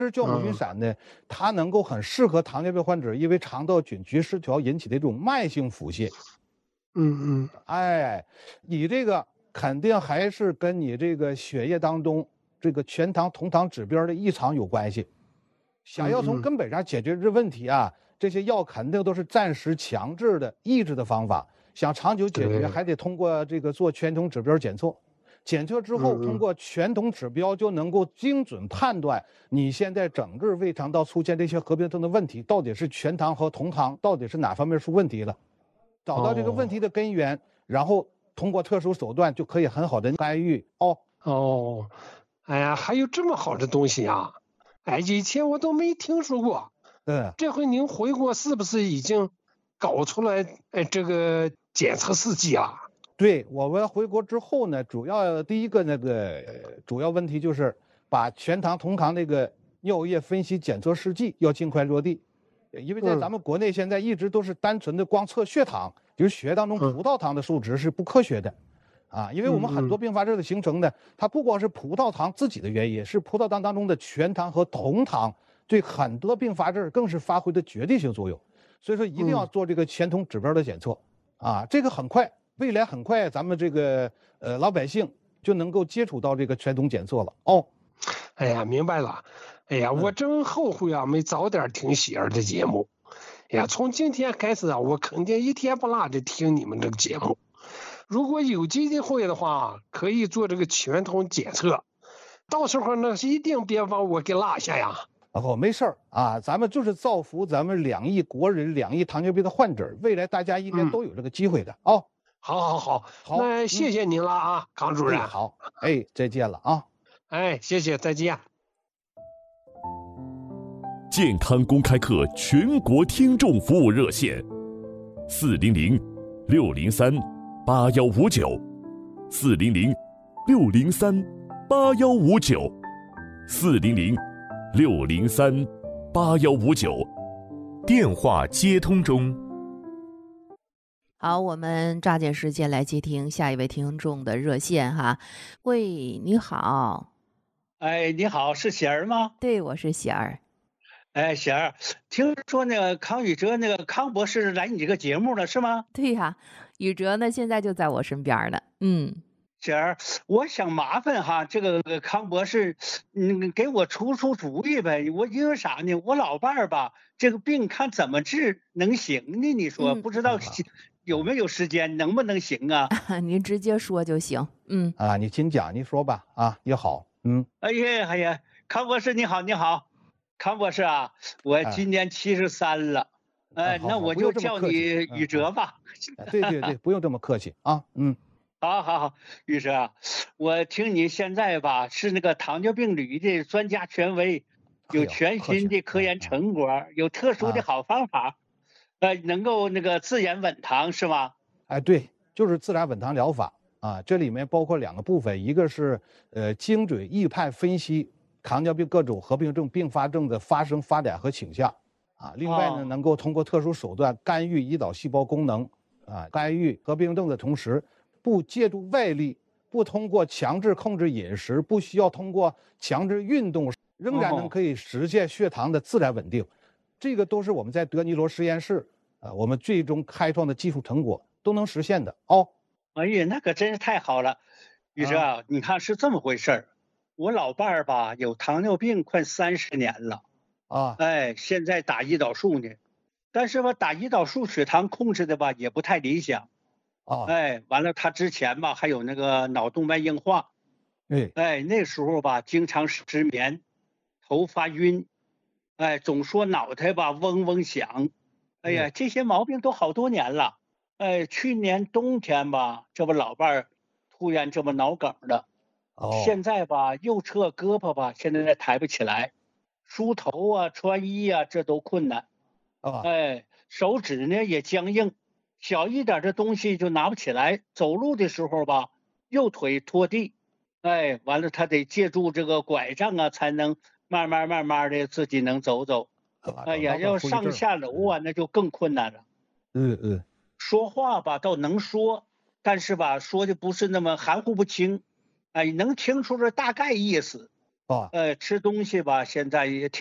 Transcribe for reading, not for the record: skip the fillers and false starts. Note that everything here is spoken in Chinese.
酵母菌散呢，它能够很适合糖尿病患者因为肠道菌群失调引起的这种慢性腹泻。哎，你这个肯定还是跟你这个血液当中这个全糖酮糖指标的异常有关系。想要从根本上解决这问题啊，这些药肯定都是暂时强制的抑制的方法。想长久解决，还得通过这个做全酮指标检测。检测之后，通过全酮指标就能够精准判断你现在整个胃肠道出现这些合并症的问题，到底是全糖和酮糖到底是哪方面出问题了，找到这个问题的根源，然后通过特殊手段就可以很好的干预。 哎呀，还有这么好的东西啊！哎，以前我都没听说过。这回您回国是不是已经搞出来这个检测试剂啊？ 对，我们回国之后呢，第一个主要问题就是把全糖酮糖那个尿液分析检测试剂要尽快落地，因为在咱们国内现在一直都是单纯的光测血糖，就是血液当中葡萄糖的数值是不科学的，因为我们很多并发症的形成呢，它不光是葡萄糖自己的原因，是葡萄糖当中的全糖和酮糖对很多并发症更是发挥的决定性作用，所以说一定要做这个全酮指标的检测，这个很快。未来很快，咱们这个老百姓就能够接触到这个全酮检测了。 哎呀，明白了。哎呀，我真后悔啊，没早点听喜儿的节目。哎呀，从今天开始啊，我肯定一天不落的听你们这个节目。如果有机会的话，可以做这个全酮检测，到时候呢，一定别把我给落下呀。 没事儿啊，咱们就是造福咱们2亿国人、2亿糖尿病的患者，未来大家应该都有这个机会的。 好，那谢谢您了啊，康主任。 好，再见了啊。 谢谢，再见。 健康公开课全国听众服务热线，400-603-8159，400-603-8159， 电话接通中。 好，我们抓紧时间来接听下一位听众的热线哈。喂，你好。 你好，是喜儿吗？ 对，我是喜儿。 喜儿，听说那个康宇哲那个康博士来你这个节目了是吗？ 对呀，宇哲呢现在就在我身边呢。 喜儿，我想麻烦哈，这个康博士，给我出主意呗。因为啥呢？我老伴儿吧，这个病看怎么治能行呢？你说不知道有没有时间，能不能行啊？ 您直接说就行。 你请讲，你说吧。你好。 哎呀，康博士你好。康博士啊，我今年73了，那我就叫你宇哲吧。 对，不用这么客气啊。 好，宇哲啊，我听你现在吧是那个糖尿病领域的专家权威，有全新的科研成果，有特殊的好方法，能够那个自然稳糖是吗？ 对，就是自然稳糖疗法这里面包括2个部分，一个是精准预判分析糖尿病各种合并症并发症的发生发展和倾向另外呢能够通过特殊手段干预胰岛细胞功能干预合并症的同时不借助外力，不通过强制控制饮食，不需要通过强制运动，仍然可以实现血糖的自然稳定。这个都是我们在德尼罗实验室我们最终开创的技术成果都能实现的。 哎呀，那可真是太好了，宇哲你看是这么回事儿，我老伴儿吧有糖尿病快30年了现在打胰岛素呢，但是吧打胰岛素血糖控制的吧也不太理想。完了，他之前吧还有那个脑动脉硬化，那时候吧经常失眠，头发晕，总说脑袋吧嗡嗡响，这些毛病都好多年了。去年冬天吧，这不老伴儿突然这么脑梗了，现在吧右侧胳膊吧现在抬不起来，梳头啊穿衣啊这都困难，手指呢也僵硬。小一点的东西就拿不起来，走路的时候吧，右腿拖地，完了他得借助这个拐杖才能慢慢的自己能走走。要上下楼那就更困难了。说话吧倒能说，但是吧说的不是那么含糊不清，能听出这大概意思。 啊， 吃东西吧，现在也挺